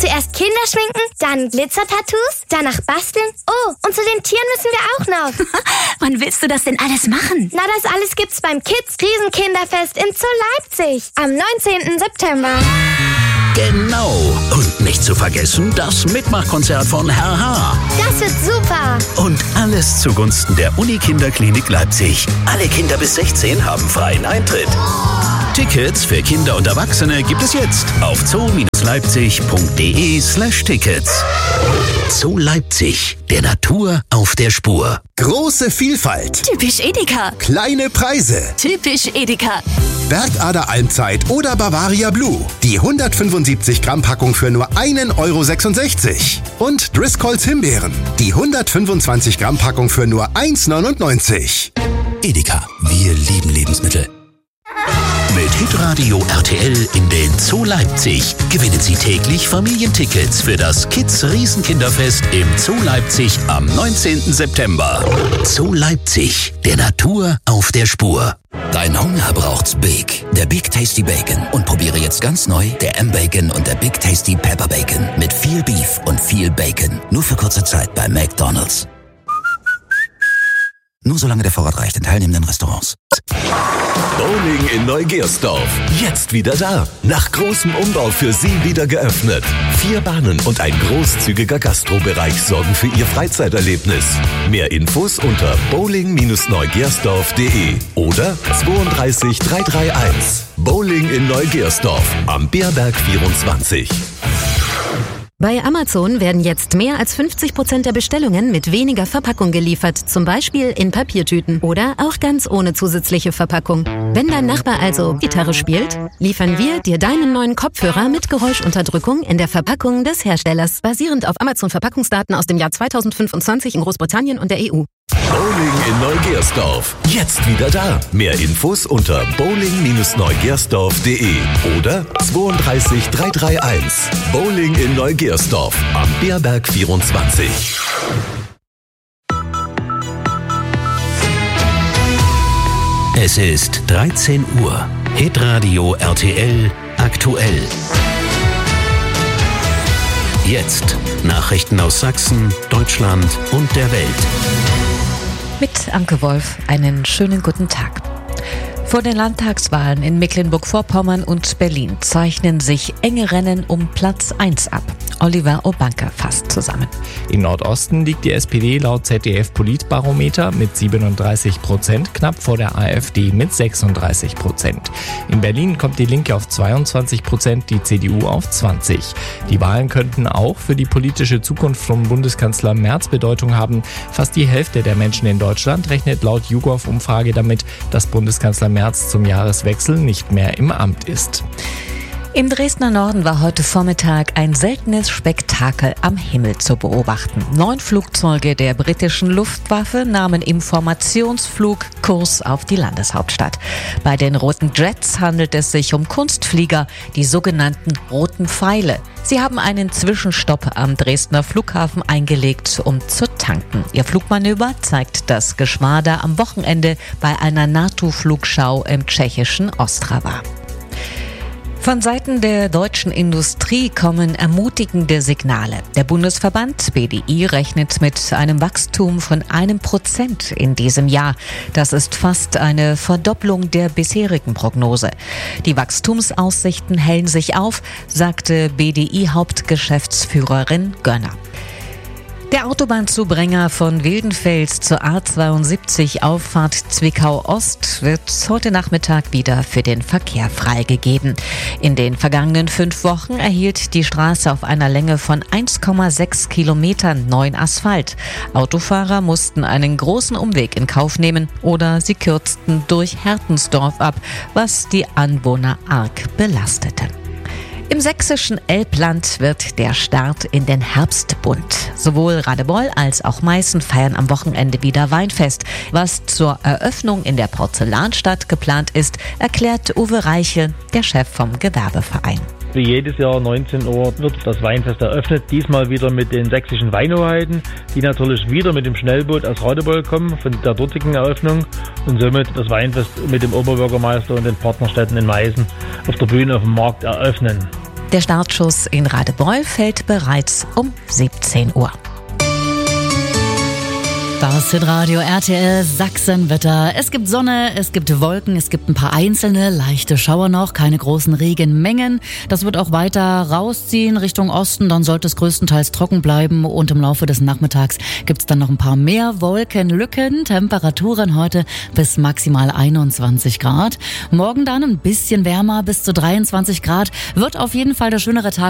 Zuerst Kinder schminken, dann Glitzer-Tattoos, danach basteln. Oh, und zu den Tieren müssen wir auch noch. Wann willst du das denn alles machen? Na, das alles gibt's beim Kids Riesenkinderfest in Zoo Leipzig am 19. September. Genau. Und nicht zu vergessen, das Mitmachkonzert von Herr H. Das wird super. Und alles zugunsten der Uni-Kinderklinik Leipzig. Alle Kinder bis 16 haben freien Eintritt. Tickets für Kinder und Erwachsene gibt es jetzt auf zoo-leipzig.de/Tickets. Zoo Leipzig, der Natur auf der Spur. Große Vielfalt. Typisch Edeka. Kleine Preise. Typisch Edeka. Bergader Almzeit oder Bavaria Blue. Die 175 Gramm Packung für nur 1,66 €. Und Driscolls Himbeeren. Die 125 Gramm Packung für nur 1,99 €. Edeka, wir lieben Lebensmittel. Mit Hitradio RTL in den Zoo Leipzig gewinnen Sie täglich Familientickets für das Kids Riesenkinderfest im Zoo Leipzig am 19. September. Zoo Leipzig, der Natur auf der Spur. Dein Hunger braucht's Big, der Big Tasty Bacon. Und probiere jetzt ganz neu der M-Bacon und der Big Tasty Pepper Bacon. Mit viel Beef und viel Bacon. Nur für kurze Zeit bei McDonald's. Nur solange der Vorrat reicht in teilnehmenden Restaurants. Bowling in Neugersdorf. Jetzt wieder da. Nach großem Umbau für Sie wieder geöffnet. 4 Bahnen und ein großzügiger Gastrobereich sorgen für Ihr Freizeiterlebnis. Mehr Infos unter bowling-neugersdorf.de oder 32 331. Bowling in Neugersdorf am Beerberg 24. Bei Amazon werden jetzt mehr als 50% der Bestellungen mit weniger Verpackung geliefert, zum Beispiel in Papiertüten oder auch ganz ohne zusätzliche Verpackung. Wenn dein Nachbar also Gitarre spielt, liefern wir dir deinen neuen Kopfhörer mit Geräuschunterdrückung in der Verpackung des Herstellers, basierend auf Amazon-Verpackungsdaten aus dem Jahr 2025 in Großbritannien und der EU. Bowling in Neugersdorf. Jetzt wieder da. Mehr Infos unter bowling-neugersdorf.de oder 32 331. Bowling in Neugersdorf am Beerberg 24. Es ist 13 Uhr. Hitradio RTL aktuell. Jetzt Nachrichten aus Sachsen, Deutschland und der Welt. Mit Anke Wolf, einen schönen guten Tag. Vor den Landtagswahlen in Mecklenburg-Vorpommern und Berlin zeichnen sich enge Rennen um Platz 1 ab. Oliver Obanke fasst zusammen. Im Nordosten liegt die SPD laut ZDF-Politbarometer mit 37% knapp vor der AfD mit 36%. In Berlin kommt die Linke auf 22%, die CDU auf 20%. Die Wahlen könnten auch für die politische Zukunft von Bundeskanzler Merz Bedeutung haben. Fast die Hälfte der Menschen in Deutschland rechnet laut YouGov-Umfrage damit, dass Bundeskanzler Merz zum Jahreswechsel nicht mehr im Amt ist. Im Dresdner Norden war heute Vormittag ein seltenes Spektakel am Himmel zu beobachten. 9 Flugzeuge der britischen Luftwaffe nahmen im Formationsflug Kurs auf die Landeshauptstadt. Bei den Roten Jets handelt es sich um Kunstflieger, die sogenannten Roten Pfeile. Sie haben einen Zwischenstopp am Dresdner Flughafen eingelegt, um zu tanken. Ihr Flugmanöver zeigt das Geschwader am Wochenende bei einer NATO-Flugschau im tschechischen Ostrava. Von Seiten der deutschen Industrie kommen ermutigende Signale. Der Bundesverband BDI rechnet mit einem Wachstum von 1% in diesem Jahr. Das ist fast eine Verdopplung der bisherigen Prognose. Die Wachstumsaussichten hellen sich auf, sagte BDI-Hauptgeschäftsführerin Gönner. Der Autobahnzubringer von Wildenfels zur A72 Auffahrt Zwickau-Ost wird heute Nachmittag wieder für den Verkehr freigegeben. In den vergangenen 5 Wochen erhielt die Straße auf einer Länge von 1,6 Kilometern neuen Asphalt. Autofahrer mussten einen großen Umweg in Kauf nehmen oder sie kürzten durch Hertensdorf ab, was die Anwohner arg belastete. Im sächsischen Elbland wird der Start in den Herbst bunt. Sowohl Radebeul als auch Meißen feiern am Wochenende wieder Weinfest. Was zur Eröffnung in der Porzellanstadt geplant ist, erklärt Uwe Reiche, der Chef vom Gewerbeverein. Wie jedes Jahr 19 Uhr wird das Weinfest eröffnet, diesmal wieder mit den sächsischen Weinhoheiten, die natürlich wieder mit dem Schnellboot aus Radebeul kommen, von der dortigen Eröffnung und somit das Weinfest mit dem Oberbürgermeister und den Partnerstädten in Meißen auf der Bühne auf dem Markt eröffnen. Der Startschuss in Radebeul fällt bereits um 17 Uhr. Das Hitradio RTL Sachsenwetter. Es gibt Sonne, es gibt Wolken, es gibt ein paar einzelne leichte Schauer noch, keine großen Regenmengen. Das wird auch weiter rausziehen Richtung Osten, dann sollte es größtenteils trocken bleiben und im Laufe des Nachmittags gibt's dann noch ein paar mehr Wolkenlücken. Temperaturen heute bis maximal 21 Grad. Morgen dann ein bisschen wärmer, bis zu 23 Grad. Wird auf jeden Fall der schönere Tag